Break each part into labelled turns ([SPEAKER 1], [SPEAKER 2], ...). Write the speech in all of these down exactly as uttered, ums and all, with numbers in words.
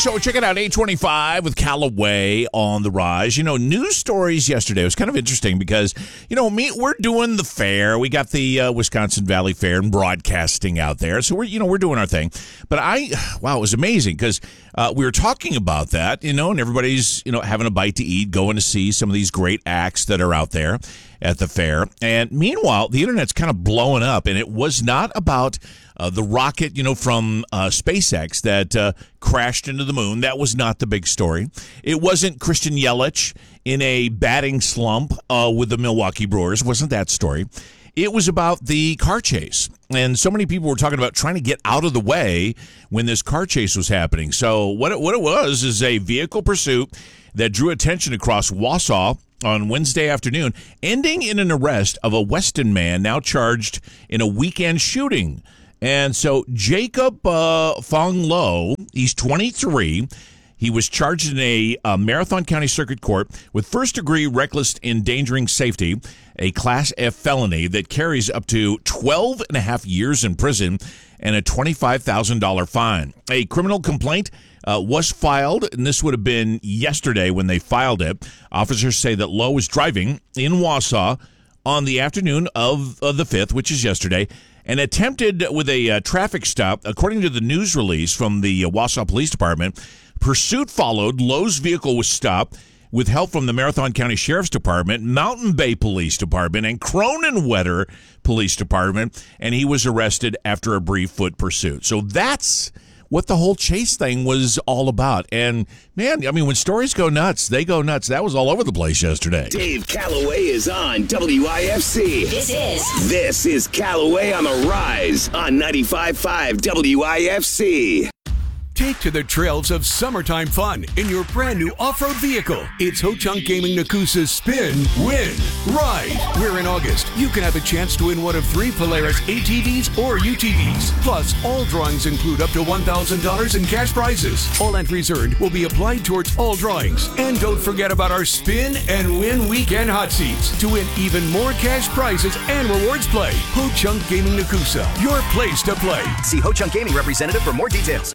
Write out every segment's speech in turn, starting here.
[SPEAKER 1] So check it out, eight twenty-five with Callaway on the rise. You know, news stories yesterday. It was kind of interesting because, you know, me, we're doing the fair. We got the uh, Wisconsin Valley Fair and broadcasting out there. So we're, you know, we're doing our thing. But I, wow, it was amazing because uh, we were talking about that, you know, and everybody's, you know, having a bite to eat, going to see some of these great acts that are out there at the fair. And meanwhile, the internet's kind of blowing up, and it was not about uh, the rocket, you know, from uh, SpaceX that uh, crashed into the moon. That was not the big story. It wasn't Christian Yelich in a batting slump uh, with the Milwaukee Brewers. It wasn't that story. It was about the car chase. And so many people were talking about trying to get out of the way when this car chase was happening. So what it, what it was is a vehicle pursuit that drew attention across Wausau on Wednesday afternoon, ending in an arrest of a Weston man now charged in a weekend shooting. And so Jacob uh, Fong Lo, he's twenty-three. He was charged in a uh, Marathon County Circuit Court with first-degree reckless endangering safety, a Class F felony that carries up to twelve and a half years in prison and a twenty-five thousand dollars fine. A criminal complaint uh, was filed, and this would have been yesterday when they filed it. Officers say that Lowe was driving in Wausau on the afternoon of, of the fifth, which is yesterday, and attempted with a uh, traffic stop. According to the news release from the uh, Wausau Police Department, pursuit followed. Lowe's vehicle was stopped with help from the Marathon County Sheriff's Department, Mountain Bay Police Department, and Cronenwether Police Department, and he was arrested after a brief foot pursuit. So that's what the whole chase thing was all about. And, man, I mean, when stories go nuts, they go nuts. That was all over the place yesterday.
[SPEAKER 2] Dave Calloway is on W I F C.
[SPEAKER 3] This is.
[SPEAKER 2] This is Calloway on the Rise on ninety-five point five W I F C.
[SPEAKER 4] Take to the trails of summertime fun in your brand new off-road vehicle. It's Ho-Chunk Gaming Nakusa's Spin, Win, Ride, where in August you can have a chance to win one of three Polaris A T Vs or U T Vs. Plus, all drawings include up to one thousand dollars in cash prizes. All entries earned will be applied towards all drawings. And don't forget about our Spin and Win Weekend Hot Seats to win even more cash prizes and rewards play. Ho-Chunk Gaming Nakusa, your place to play.
[SPEAKER 5] See Ho-Chunk Gaming representative for more details.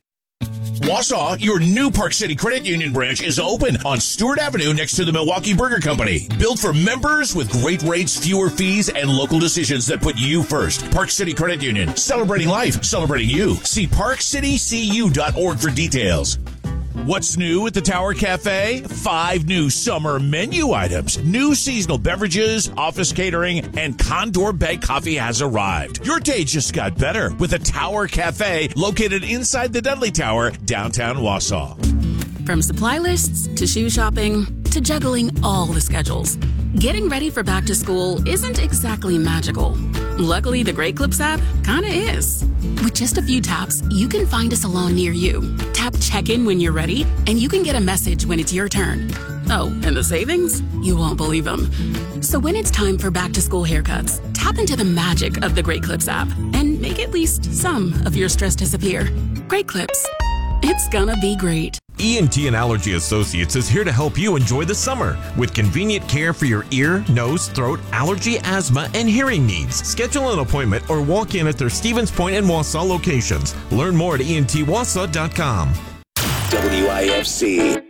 [SPEAKER 1] Wausau, your new Park City Credit Union branch is open on Stewart Avenue next to the Milwaukee Burger Company. Built for members with great rates, fewer fees, and local decisions that put you first. Park City Credit Union, celebrating life, celebrating you. See park city c u dot org for details. What's new at the Tower Cafe? Five new summer menu items. New seasonal beverages, office catering, and Condor Bay coffee has arrived. Your day just got better with the Tower Cafe located inside the Dudley Tower, downtown Wausau.
[SPEAKER 6] From supply lists to shoe shopping to juggling all the schedules, getting ready for back to school isn't exactly magical. Luckily, the Great Clips app kinda is. With just a few taps, you can find a salon near you. Tap check-in when you're ready, and you can get a message when it's your turn. Oh, and the savings? You won't believe them. So when it's time for back-to-school haircuts, tap into the magic of the Great Clips app and make at least some of your stress disappear. Great Clips. It's gonna be great.
[SPEAKER 7] E N T and Allergy Associates is here to help you enjoy the summer with convenient care for your ear, nose, throat, allergy, asthma, and hearing needs. Schedule an appointment or walk in at their Stevens Point and Wausau locations. Learn more at E N T Wausau dot com.
[SPEAKER 2] W I F C.